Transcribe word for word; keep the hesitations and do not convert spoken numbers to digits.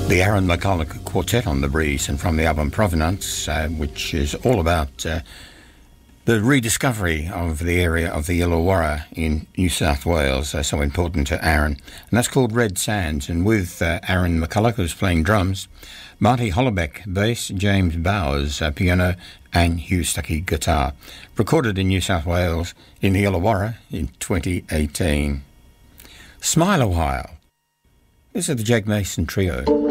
The Aaron McCulloch Quartet on the Breeze, and from the album Provenance, uh, which is all about uh, the rediscovery of the area of the Illawarra in New South Wales, uh, so important to Aaron. And that's called Red Sands, and with uh, Aaron McCulloch, who's playing drums, Marty Hollebeck bass, James Bowers uh, piano, and Hugh Stuckey guitar. Recorded in New South Wales in the Illawarra in twenty eighteen. Smile a While. This is the Jack Mason Trio.